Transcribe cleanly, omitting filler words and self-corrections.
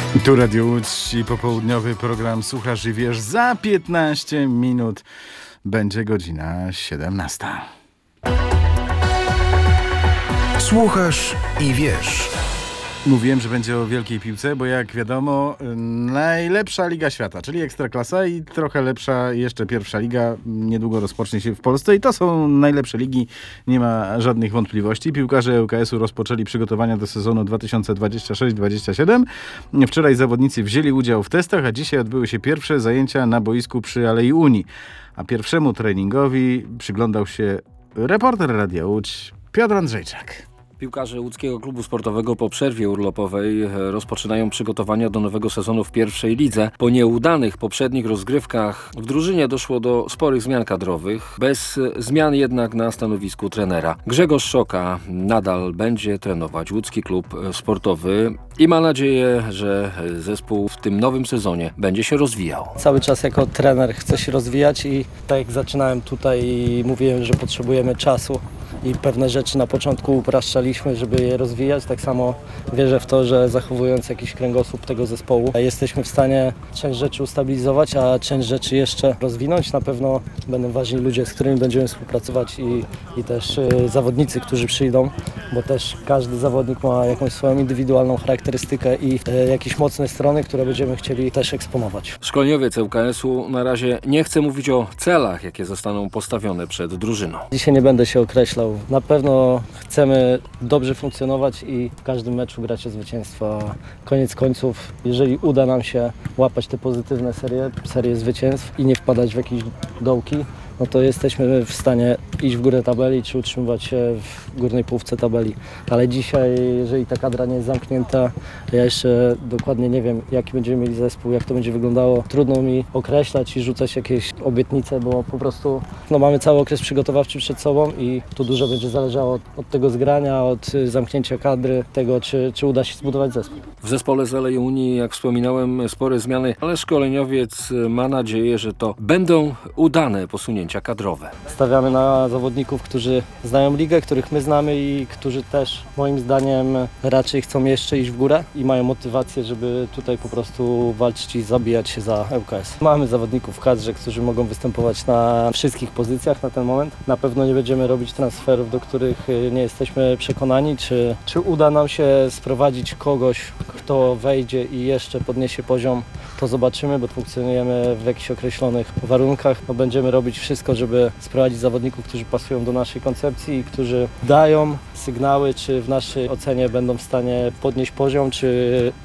Tu Radio Łódź i popołudniowy program Słuchasz i Wiesz. Za 15 minut będzie godzina 17. Słuchasz i Wiesz. Mówiłem, że będzie o wielkiej piłce, bo jak wiadomo, najlepsza liga świata, czyli Ekstraklasa i trochę lepsza jeszcze pierwsza liga niedługo rozpocznie się w Polsce i to są najlepsze ligi, nie ma żadnych wątpliwości. Piłkarze ŁKS-u rozpoczęli przygotowania do sezonu 2026-27. Wczoraj zawodnicy wzięli udział w testach, a dzisiaj odbyły się pierwsze zajęcia na boisku przy Alei Unii. A pierwszemu treningowi przyglądał się reporter Radia Łódź Piotr Andrzejczak. Piłkarze łódzkiego klubu sportowego po przerwie urlopowej rozpoczynają przygotowania do nowego sezonu w pierwszej lidze. Po nieudanych poprzednich rozgrywkach w drużynie doszło do sporych zmian kadrowych, bez zmian jednak na stanowisku trenera. Grzegorz Szoka nadal będzie trenować łódzki klub sportowy i ma nadzieję, że zespół w tym nowym sezonie będzie się rozwijał. Cały czas jako trener chcę się rozwijać i tak jak zaczynałem tutaj mówiłem, że potrzebujemy czasu i pewne rzeczy na początku upraszczaliśmy, żeby je rozwijać. Tak samo wierzę w to, że zachowując jakiś kręgosłup tego zespołu jesteśmy w stanie część rzeczy ustabilizować, a część rzeczy jeszcze rozwinąć. Na pewno będą ważni ludzie, z którymi będziemy współpracować i też zawodnicy, którzy przyjdą, bo też każdy zawodnik ma jakąś swoją indywidualną charakterystykę i jakieś mocne strony, które będziemy chcieli też eksponować. Szkoleniowiec ŁKS-u na razie nie chce mówić o celach, jakie zostaną postawione przed drużyną. Dzisiaj nie będę się określał. Na pewno chcemy dobrze funkcjonować i w każdym meczu grać o zwycięstwo. Koniec końców, jeżeli uda nam się łapać te pozytywne serie zwycięstw i nie wpadać w jakieś dołki, no to jesteśmy w stanie iść w górę tabeli czy utrzymywać się w górnej połówce tabeli. Ale dzisiaj, jeżeli ta kadra nie jest zamknięta, ja jeszcze dokładnie nie wiem, jaki będziemy mieli zespół, jak to będzie wyglądało. Trudno mi określać i rzucać jakieś obietnice, bo po prostu mamy cały okres przygotowawczy przed sobą i tu dużo będzie zależało od tego zgrania, od zamknięcia kadry, tego czy uda się zbudować zespół. W zespole z Alei Unii, jak wspominałem, spore zmiany, ale szkoleniowiec ma nadzieję, że to będą udane posunięcia kadrowe. Stawiamy na zawodników, którzy znają ligę, których my znamy i którzy też moim zdaniem raczej chcą jeszcze iść w górę i mają motywację, żeby tutaj po prostu walczyć i zabijać się za ŁKS. Mamy zawodników w kadrze, którzy mogą występować na wszystkich pozycjach na ten moment. Na pewno nie będziemy robić transferów, do których nie jesteśmy przekonani, czy uda nam się sprowadzić kogoś, kto wejdzie i jeszcze podniesie poziom. To zobaczymy, bo funkcjonujemy w jakichś określonych warunkach. Będziemy robić wszystko, żeby sprowadzić zawodników, którzy pasują do naszej koncepcji i którzy dają sygnały, czy w naszej ocenie będą w stanie podnieść poziom, czy